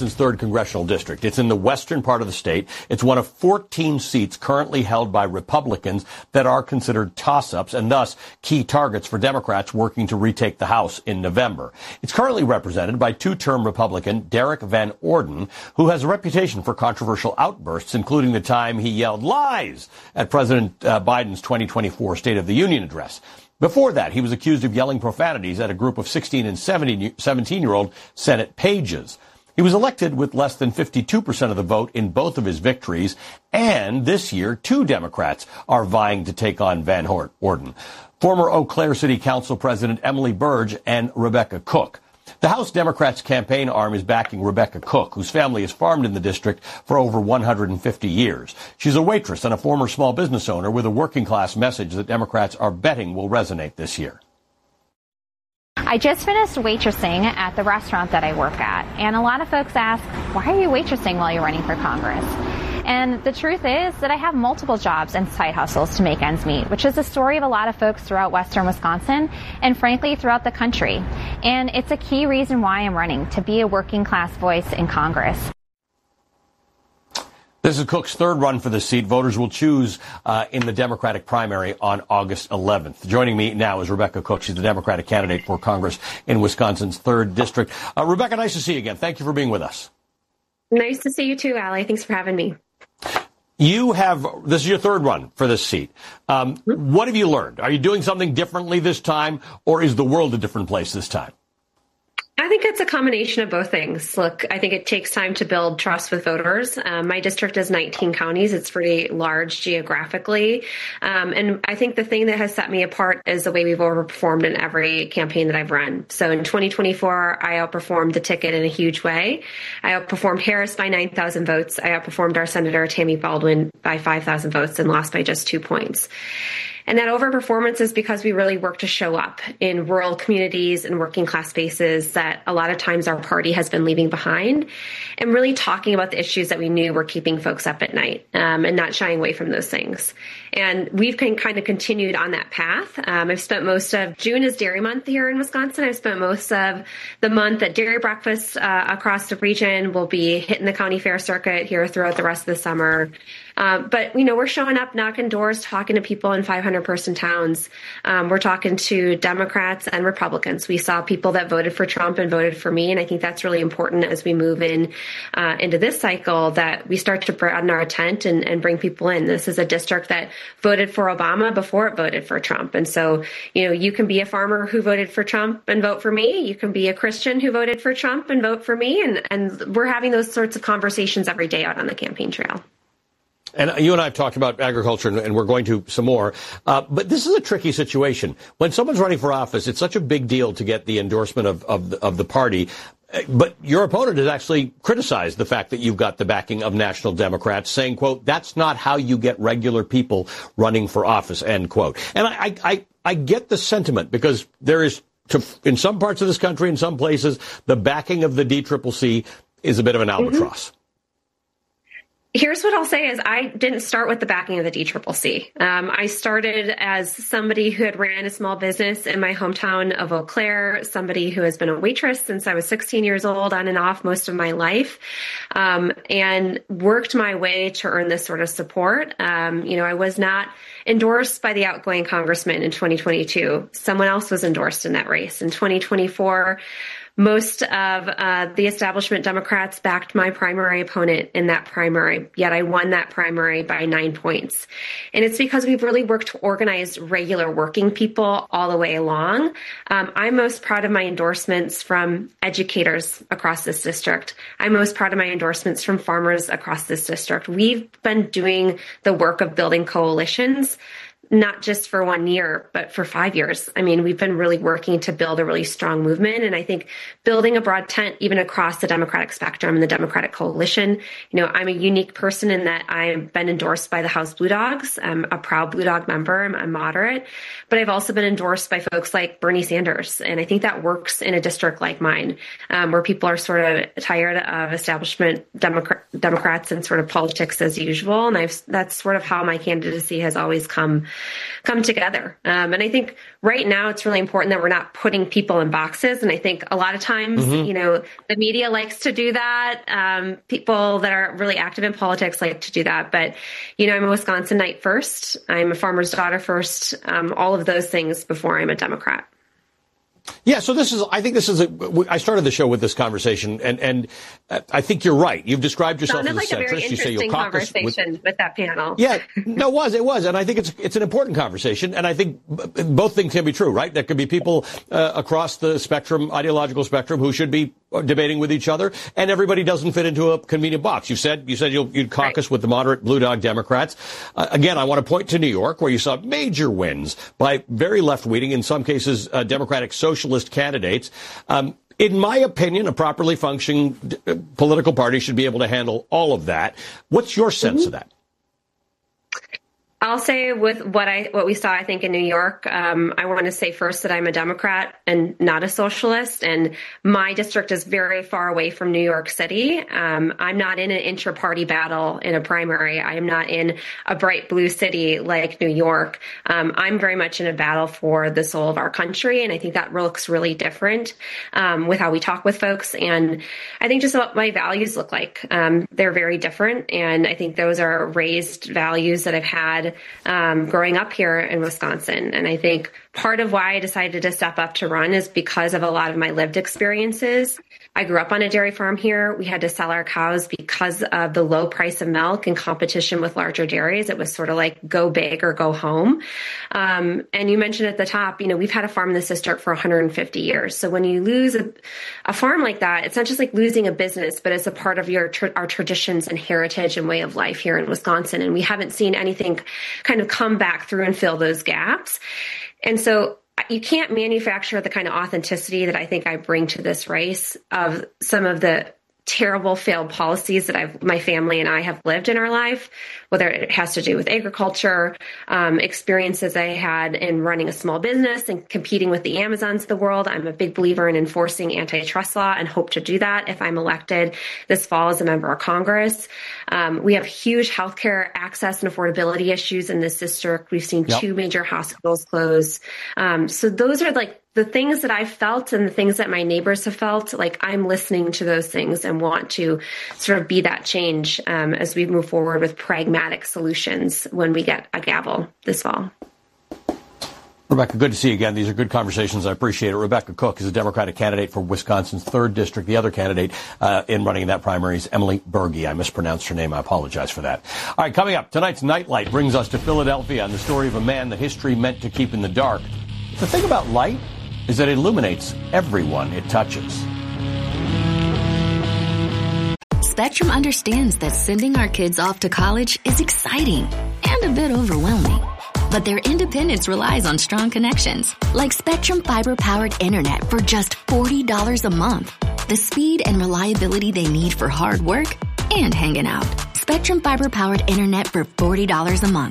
Wisconsin's 3rd congressional district. It's in the western part of the state. It's one of 14 seats currently held by Republicans that are considered toss-ups and thus key targets for Democrats working to retake the House in November. It's currently represented by two-term Republican Derek Van Orden, who has a reputation for controversial outbursts, including the time he yelled lies at President Biden's 2024 State of the Union address. Before that, he was accused of yelling profanities at a group of 16 and 17-year-old Senate pages. He was elected with less than 52% of the vote in both of his victories, and this year, 2 Democrats are vying to take on Van Orden. Former Eau Claire City Council President Emily Burge and Rebecca Cook. The House Democrats' campaign arm is backing Rebecca Cook, whose family has farmed in the district for over 150 years. She's a waitress and a former small business owner with a working-class message that Democrats are betting will resonate this year. I just finished waitressing at the restaurant that I work at, and a lot of folks ask, why are you waitressing while you're running for Congress? And the truth is that I have multiple jobs and side hustles to make ends meet, which is the story of a lot of folks throughout western Wisconsin and frankly throughout the country. And it's a key reason why I'm running, to be a working class voice in Congress. This is Cook's 3rd run for the seat. Voters will choose in the Democratic primary on August 11th. Joining me now is Rebecca Cook. She's the Democratic candidate for Congress in Wisconsin's 3rd district. Rebecca, nice to see you again. Thank you for being with us. Nice to see you too, Allie. Thanks for having me. This is your 3rd run for this seat. What have you learned? Are you doing something differently this time, or is the world a different place this time? I think it's a combination of both things. Look, I think it takes time to build trust with voters. My district is 19 counties. It's pretty large geographically. And I think the thing that has set me apart is the way we've overperformed in every campaign that I've run. So in 2024, I outperformed the ticket in a huge way. I outperformed Harris by 9,000 votes. I outperformed our Senator Tammy Baldwin by 5,000 votes and lost by just 2 points. And that overperformance is because we really work to show up in rural communities and working class spaces that a lot of times our party has been leaving behind, and really talking about the issues that we knew were keeping folks up at night, and not shying away from those things. And we've kind of continued on that path. I've spent most of June is Dairy Month here in Wisconsin. I've spent most of the month at dairy breakfast across the region. We'll be hitting the county fair circuit here throughout the rest of the summer. But, we're showing up, knocking doors, talking to people in 500-person towns. We're talking to Democrats and Republicans. We saw people that voted for Trump and voted for me, and I think that's really important as we move into this cycle, that we start to broaden our tent and bring people in. This is a district that voted for Obama before it voted for Trump. And so, you can be a farmer who voted for Trump and vote for me. You can be a Christian who voted for Trump and vote for me. And we're having those sorts of conversations every day out on the campaign trail. And you and I have talked about agriculture, and we're going to some more. But this is a tricky situation. When someone's running for office, it's such a big deal to get the endorsement of the party. But your opponent has actually criticized the fact that you've got the backing of national Democrats, saying, quote, that's not how you get regular people running for office, end quote. And I get the sentiment, because there is, in some parts of this country, in some places, the backing of the DCCC is a bit of an albatross. Mm-hmm. Here's what I'll say is I didn't start with the backing of the DCCC. I started as somebody who had ran a small business in my hometown of Eau Claire, somebody who has been a waitress since I was 16 years old, on and off most of my life, and worked my way to earn this sort of support. I was not endorsed by the outgoing congressman in 2022. Someone else was endorsed in that race. In 2024, most of the establishment Democrats backed my primary opponent in that primary, yet I won that primary by 9 points. And it's because we've really worked to organize regular working people all the way along. I'm most proud of my endorsements from educators across this district. I'm most proud of my endorsements from farmers across this district. We've been doing the work of building coalitions, not just for 1 year, but for 5 years. I mean, we've been really working to build a really strong movement. And I think building a broad tent, even across the Democratic spectrum and the Democratic coalition, I'm a unique person in that I've been endorsed by the House Blue Dogs. I'm a proud Blue Dog member. I'm moderate, but I've also been endorsed by folks like Bernie Sanders. And I think that works in a district like mine, where people are sort of tired of establishment Democrats and sort of politics as usual. And that's sort of how my candidacy has always come come together. And I think right now it's really important that we're not putting people in boxes. And I think a lot of times, the media likes to do that. People that are really active in politics like to do that. But, I'm a Wisconsinite first. I'm a farmer's daughter first. All of those things before I'm a Democrat. Yeah, so I started the show with this conversation, and I think you're right. You've described yourself as a centrist. Sounded like a very interesting conversation with that panel. Yeah, no, it was, and I think it's an important conversation, and I think both things can be true, right? There could be people across the ideological spectrum, who should be debating with each other, and everybody doesn't fit into a convenient box. You said you'd caucus with the moderate Blue Dog Democrats. Again, I want to point to New York, where you saw major wins by very left-leaning, in some cases, Democratic socialist candidates. In my opinion, a properly functioning political party should be able to handle all of that. What's your sense of that? I'll say with what we saw, I think in New York, I want to say first that I'm a Democrat and not a socialist, and my district is very far away from New York City. I'm not in an intra-party battle in a primary. I am not in a bright blue city like New York. I'm very much in a battle for the soul of our country, and I think that looks really different with how we talk with folks. And I think just what my values look like. They're very different, and I think those are raised values that I've had growing up here in Wisconsin. And I think part of why I decided to step up to run is because of a lot of my lived experiences. I grew up on a dairy farm here. We had to sell our cows because of the low price of milk and competition with larger dairies. It was sort of like go big or go home. And you mentioned at the top, we've had a farm in this district for 150 years. So when you lose a farm like that, it's not just like losing a business, but it's a part of our traditions and heritage and way of life here in Wisconsin. And we haven't seen anything kind of come back through and fill those gaps. And so you can't manufacture the kind of authenticity that I think I bring to this race of some of the terrible failed policies that my family and I have lived in our life, whether it has to do with agriculture, experiences I had in running a small business and competing with the Amazons of the world. I'm a big believer in enforcing antitrust law and hope to do that if I'm elected this fall as a member of Congress. We have huge healthcare access and affordability issues in this district. We've seen 2 major hospitals close. So those are like the things that I felt and the things that my neighbors have felt. Like I'm listening to those things and want to sort of be that change as we move forward with pragmatic solutions when we get a gavel this fall. Rebecca, good to see you again. These are good conversations. I appreciate it. Rebecca Cook is a Democratic candidate for Wisconsin's 3rd District. The other candidate in running in that primary is Emily Berge. I mispronounced her name. I apologize for that. All right, coming up, tonight's Nightlight brings us to Philadelphia and the story of a man that history meant to keep in the dark. The thing about light is that it illuminates everyone it touches. Spectrum understands that sending our kids off to college is exciting and a bit overwhelming. But their independence relies on strong connections, like Spectrum fiber-powered internet for just $40 a month. The speed and reliability they need for hard work and hanging out. Spectrum fiber-powered internet for $40 a month.